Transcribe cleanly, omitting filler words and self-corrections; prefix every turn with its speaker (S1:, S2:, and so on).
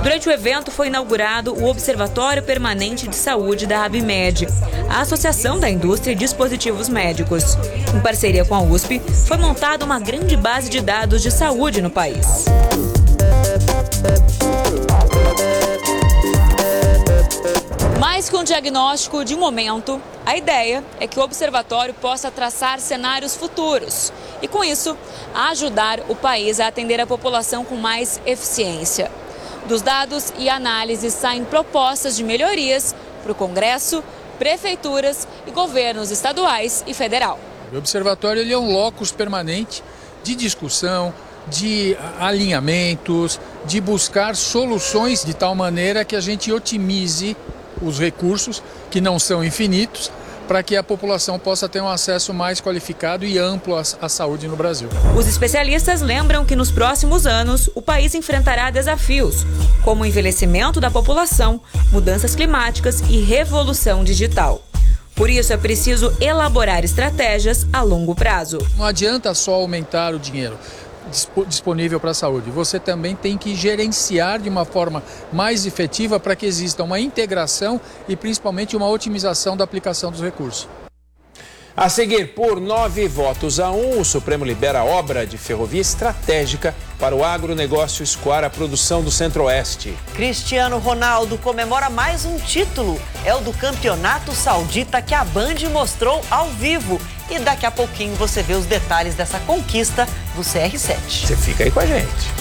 S1: Durante o evento foi inaugurado o Observatório Permanente de Saúde da ABMED, a Associação da Indústria de Dispositivos Médicos. Em parceria com a USP, foi montada uma grande base de dados de saúde no país. Mais que um diagnóstico de momento, a ideia é que o observatório possa traçar cenários futuros e, com isso, ajudar o país a atender a população com mais eficiência. Dos dados e análises saem propostas de melhorias para o Congresso, prefeituras e governos estaduais e federal.
S2: O observatório é um locus permanente de discussão, de alinhamentos, de buscar soluções de tal maneira que a gente otimize os recursos, que não são infinitos, para que a população possa ter um acesso mais qualificado e amplo à saúde no Brasil.
S1: Os especialistas lembram que nos próximos anos o país enfrentará desafios, como o envelhecimento da população, mudanças climáticas e revolução digital. Por isso é preciso elaborar estratégias a longo prazo.
S2: Não adianta só aumentar o dinheiro disponível para a saúde. Você também tem que gerenciar de uma forma mais efetiva para que exista uma integração e principalmente uma otimização da aplicação dos recursos.
S3: A seguir, por 9-1, o Supremo libera a obra de ferrovia estratégica para o agronegócio escoar a produção do Centro-Oeste.
S4: Cristiano Ronaldo comemora mais um título. É o do Campeonato Saudita que a Band mostrou ao vivo. E daqui a pouquinho você vê os detalhes dessa conquista do CR7.
S3: Você fica aí com a gente.